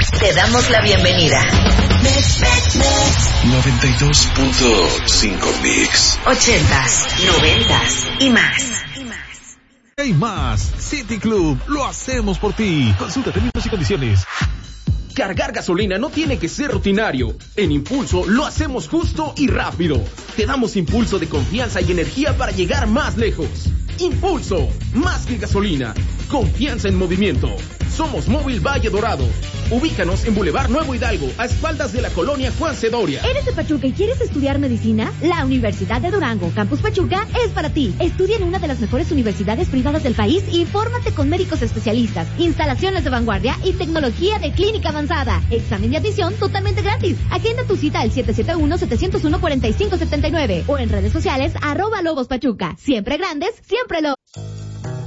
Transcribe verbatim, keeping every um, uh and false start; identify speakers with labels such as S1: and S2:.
S1: Te damos la bienvenida.
S2: noventa y dos punto cinco Mix.
S1: Ochentas, noventas y más.
S3: Hay más. City Club, lo hacemos por ti. Consulta términos y condiciones.
S4: Cargar gasolina no tiene que ser rutinario. En Impulso lo hacemos justo y rápido. Te damos impulso de confianza y energía para llegar más lejos. Impulso, más que gasolina. Confianza en movimiento. Somos Móvil Valle Dorado. Ubícanos en Boulevard Nuevo Hidalgo, a espaldas de la colonia Juan Cedoria.
S5: ¿Eres de Pachuca y quieres estudiar medicina? La Universidad de Durango, Campus Pachuca, es para ti. Estudia en una de las mejores universidades privadas del país y fórmate con médicos especialistas, instalaciones de vanguardia y tecnología de clínica avanzada. Examen de admisión totalmente gratis. Agenda tu cita al siete siete uno, siete cero uno, cuatro cinco siete nueve o en redes sociales arroba Lobos Pachuca. Siempre grandes, siempre lo...